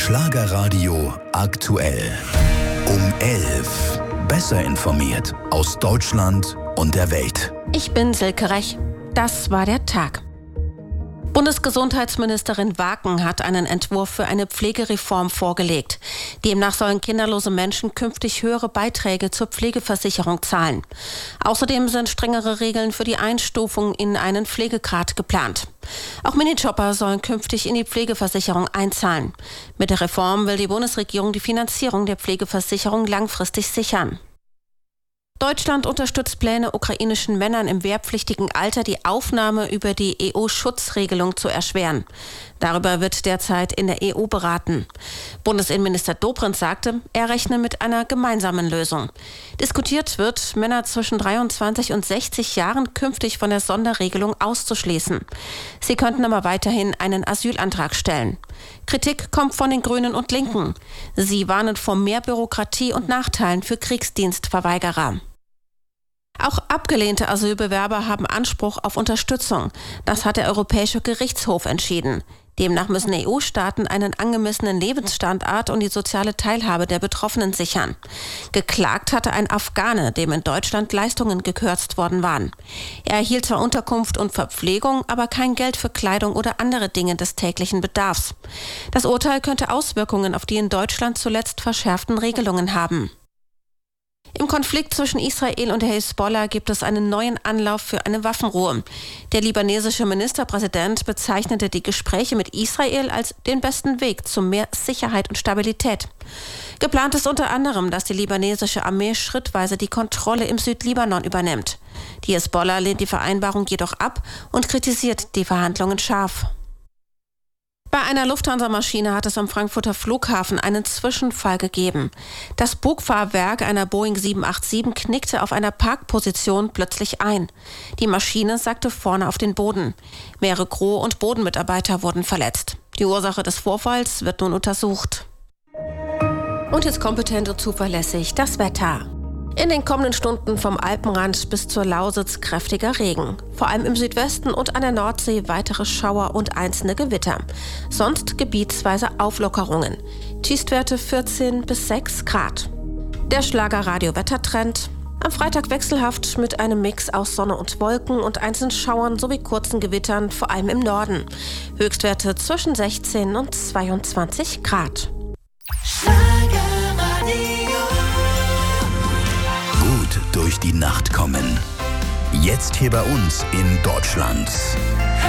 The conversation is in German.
Schlagerradio aktuell. Um 11. Besser informiert aus Deutschland und der Welt. Ich bin Silke Rech. Das war der Tag. Bundesgesundheitsministerin Waken hat einen Entwurf für eine Pflegereform vorgelegt. Demnach sollen kinderlose Menschen künftig höhere Beiträge zur Pflegeversicherung zahlen. Außerdem sind strengere Regeln für die Einstufung in einen Pflegegrad geplant. Auch Minijobber sollen künftig in die Pflegeversicherung einzahlen. Mit der Reform will die Bundesregierung die Finanzierung der Pflegeversicherung langfristig sichern. Deutschland unterstützt Pläne, ukrainischen Männern im wehrpflichtigen Alter die Aufnahme über die EU-Schutzregelung zu erschweren. Darüber wird derzeit in der EU beraten. Bundesinnenminister Dobrindt sagte, er rechne mit einer gemeinsamen Lösung. Diskutiert wird, Männer zwischen 23 und 60 Jahren künftig von der Sonderregelung auszuschließen. Sie könnten aber weiterhin einen Asylantrag stellen. Kritik kommt von den Grünen und Linken. Sie warnen vor mehr Bürokratie und Nachteilen für Kriegsdienstverweigerer. Auch abgelehnte Asylbewerber haben Anspruch auf Unterstützung. Das hat der Europäische Gerichtshof entschieden. Demnach müssen EU-Staaten einen angemessenen Lebensstandard und die soziale Teilhabe der Betroffenen sichern. Geklagt hatte ein Afghane, dem in Deutschland Leistungen gekürzt worden waren. Er erhielt zwar Unterkunft und Verpflegung, aber kein Geld für Kleidung oder andere Dinge des täglichen Bedarfs. Das Urteil könnte Auswirkungen auf die in Deutschland zuletzt verschärften Regelungen haben. Im Konflikt zwischen Israel und der Hisbollah gibt es einen neuen Anlauf für eine Waffenruhe. Der libanesische Ministerpräsident bezeichnete die Gespräche mit Israel als den besten Weg zu mehr Sicherheit und Stabilität. Geplant ist unter anderem, dass die libanesische Armee schrittweise die Kontrolle im Südlibanon übernimmt. Die Hisbollah lehnt die Vereinbarung jedoch ab und kritisiert die Verhandlungen scharf. Bei einer Lufthansa-Maschine hat es am Frankfurter Flughafen einen Zwischenfall gegeben. Das Bugfahrwerk einer Boeing 787 knickte auf einer Parkposition plötzlich ein. Die Maschine sackte vorne auf den Boden. Mehrere Crew- und Bodenmitarbeiter wurden verletzt. Die Ursache des Vorfalls wird nun untersucht. Und jetzt kompetent und zuverlässig das Wetter. In den kommenden Stunden vom Alpenrand bis zur Lausitz kräftiger Regen. Vor allem im Südwesten und an der Nordsee weitere Schauer und einzelne Gewitter. Sonst gebietsweise Auflockerungen. Tiefstwerte 14 bis 6 Grad. Der Schlagerradio-Wettertrend. Am Freitag wechselhaft mit einem Mix aus Sonne und Wolken und einzelnen Schauern sowie kurzen Gewittern, vor allem im Norden. Höchstwerte zwischen 16 und 22 Grad. Durch die Nacht kommen. Jetzt hier bei uns in Deutschland.